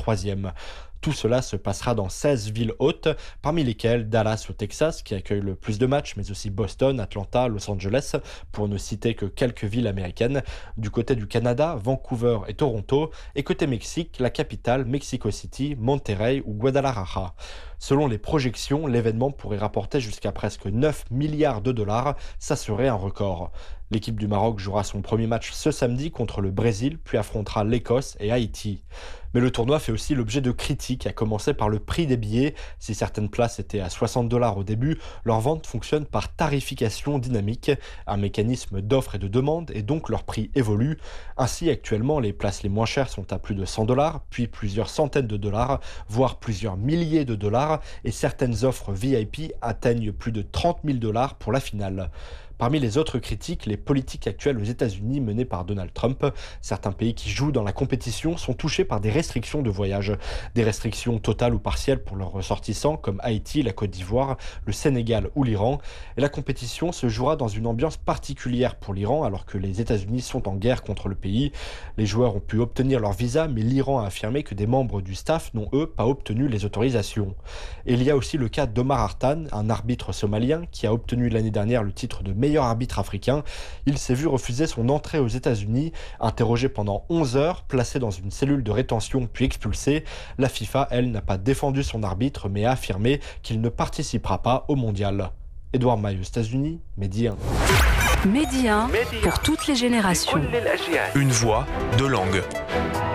troisième. Tout cela se passera dans 16 villes hôtes, parmi lesquelles Dallas au Texas, qui accueille le plus de matchs, mais aussi Boston, Atlanta, Los Angeles, pour ne citer que quelques villes américaines. Du côté du Canada, Vancouver et Toronto, et côté Mexique, la capitale, Mexico City, Monterrey ou Guadalajara. Selon les projections, l'événement pourrait rapporter jusqu'à presque 9 milliards de dollars, ça serait un record. L'équipe du Maroc jouera son premier match ce samedi contre le Brésil, puis affrontera l'Écosse et Haïti. Mais le tournoi fait aussi l'objet de critiques, à commencer par le prix des billets. Si certaines places étaient à 60 dollars au début, leur vente fonctionne par tarification dynamique, un mécanisme d'offre et de demande, et donc leur prix évolue. Ainsi, actuellement, les places les moins chères sont à plus de 100 dollars, puis plusieurs centaines de dollars, voire plusieurs milliers de dollars, et certaines offres VIP atteignent plus de 30 000 dollars pour la finale. Parmi les autres critiques, les politiques actuelles aux États-Unis menées par Donald Trump. Certains pays qui jouent dans la compétition sont touchés par des restrictions de voyage. Des restrictions totales ou partielles pour leurs ressortissants comme Haïti, la Côte d'Ivoire, le Sénégal ou l'Iran. Et la compétition se jouera dans une ambiance particulière pour l'Iran alors que les États-Unis sont en guerre contre le pays. Les joueurs ont pu obtenir leur visa, mais l'Iran a affirmé que des membres du staff n'ont eux pas obtenu les autorisations. Et il y a aussi le cas d'Omar Hartan, un arbitre somalien qui a obtenu l'année dernière le titre de meilleur arbitre africain. Il s'est vu refuser son entrée aux États-Unis. Interrogé pendant 11 heures, placé dans une cellule de rétention puis expulsé, la FIFA, elle, n'a pas défendu son arbitre mais a affirmé qu'il ne participera pas au mondial. Édouard Maille aux États-Unis, Medi 1. Medi 1 pour toutes les générations. Une voix, deux langues.